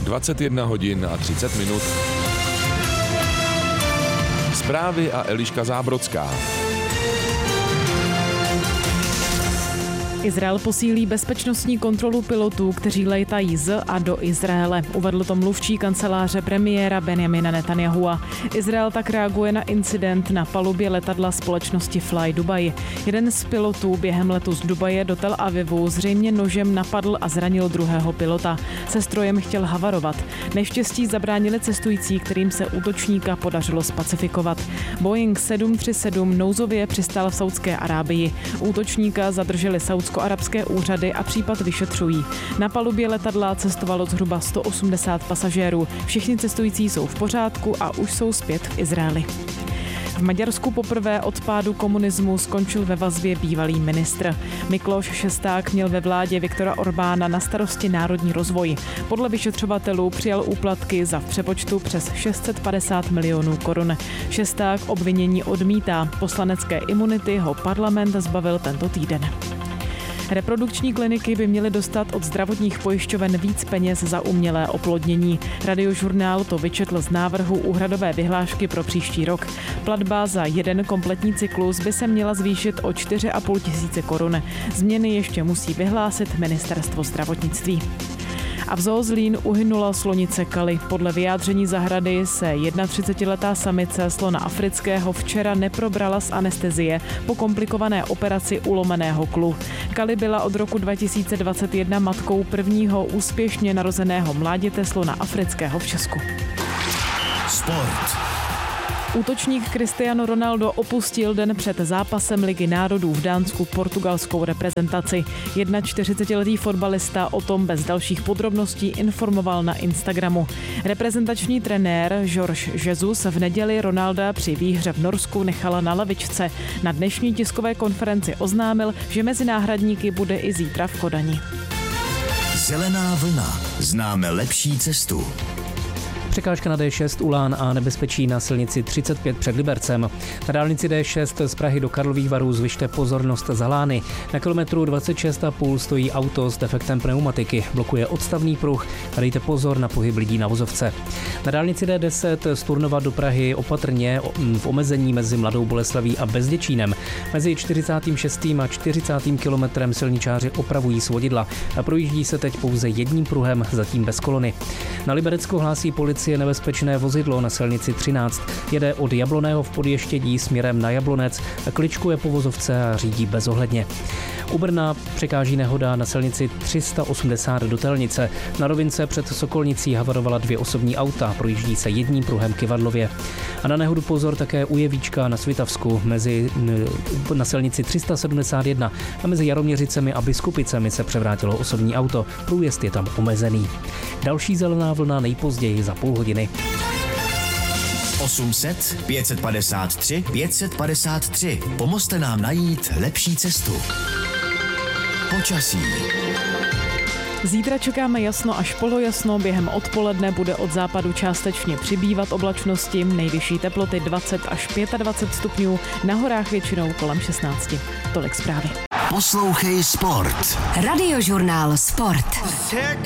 21 hodin a 30 minut. Zprávy a Eliška Zábrodská. Izrael posílí bezpečnostní kontrolu pilotů, kteří létají z a do Izraele. Uvedl to mluvčí kanceláře premiéra Benjamina Netanyahua. Izrael tak reaguje na incident na palubě letadla společnosti Fly Dubai. Jeden z pilotů během letu z Dubaje do Tel Avivu zřejmě nožem napadl a zranil druhého pilota. Se strojem chtěl havarovat. Neštěstí zabránili cestující, kterým se útočníka podařilo spacifikovat. Boeing 737 nouzově přistál v Saudské Arábii. Útočníka zadrželi saudsko-arabské úřady a případ vyšetřují. Na palubě letadla cestovalo zhruba 180 pasažérů. Všichni cestující jsou v pořádku a už jsou zpět v Izraeli. V Maďarsku poprvé od pádu komunismu skončil ve vazbě bývalý ministr. Mikloš Šesták měl ve vládě Viktora Orbána na starosti národní rozvoj. Podle vyšetřovatelů přijal úplatky za v přepočtu přes 650 milionů korun. Šesták obvinění odmítá. Poslanecké imunity ho parlament zbavil tento týden. Reprodukční kliniky by měly dostat od zdravotních pojišťoven víc peněz za umělé oplodnění. Radiožurnál to vyčetl z návrhu úhradové vyhlášky pro příští rok. Platba za jeden kompletní cyklus by se měla zvýšit o 4,5 tisíce korun. Změny ještě musí vyhlásit Ministerstvo zdravotnictví. A v Zoo Zlín uhynula slonice Kali. Podle vyjádření zahrady se 31letá samice slona afrického včera neprobrala z anestezie po komplikované operaci ulomeného klu. Kali byla od roku 2021 matkou prvního úspěšně narozeného mláděte slona afrického v Česku. Sport. Útočník Cristiano Ronaldo opustil den před zápasem Ligy národů v Dánsku portugalskou reprezentaci. 41letý fotbalista o tom bez dalších podrobností informoval na Instagramu. Reprezentační trenér Jorge Jesus v neděli Ronalda při výhře v Norsku nechala na lavičce. Na dnešní tiskové konferenci oznámil, že mezi náhradníky bude i zítra v Kodani. Zelená vlna. Známe lepší cestu. Překážka na D6 Ulán a nebezpečí na silnici 35 před Libercem. Na dálnici D6 z Prahy do Karlových Varů zvyšte pozornost za lány. Na kilometru 26,5 stojí auto s defektem pneumatiky. Blokuje odstavný pruh a dejte pozor na pohyb lidí na vozovce. Na dálnici D10 z Turnova do Prahy opatrně v omezení mezi Mladou Boleslaví a Bezděčínem. Mezi 46. a 40. kilometrem silničáři opravují svodidla a projíždí se teď pouze jedním pruhem, zatím bez kolony. Na Liberecku hlásí policie nebezpečné vozidlo na silnici 13. Jede od Jabloného v Podještědí směrem na Jablonec, kličkuje po vozovce a řídí bezohledně. U Brna překáží nehoda na silnici 380 do Telnice. Na rovince před Sokolnicí havarovala 2 osobní auta, projíždí se jedním pruhem Kyvadlově. A na nehodu pozor také u Jevíčka na Svitavsku, na silnici 371 a mezi Jaroměřicemi a Biskupicemi se převrátilo osobní auto. Průjezd je tam omezený. Další zelená vlna nejpozději za půl hodiny. 800 553 553. Pomozte nám najít lepší cestu. Počasí. Zítra čekáme jasno až polojasno, během odpoledne bude od západu částečně přibývat oblačnosti, nejvyšší teploty 20 až 25 stupňů, na horách většinou kolem 16. Tolik zprávy. Poslouchej Sport. Radiožurnál Sport. Here